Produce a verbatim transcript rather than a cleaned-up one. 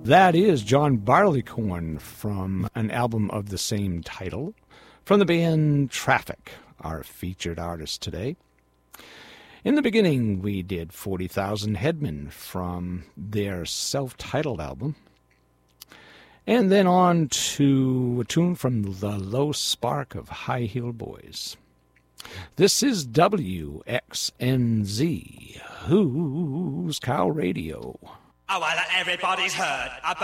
That is John Barleycorn from an album of the same title from the band Traffic, our featured artist today. In the beginning, we did forty thousand Headmen from their self-titled album. And then on to a tune from the Low Spark of High Heel Boys. This is W X N Z, Who's Cow Radio. Oh, well, everybody's heard about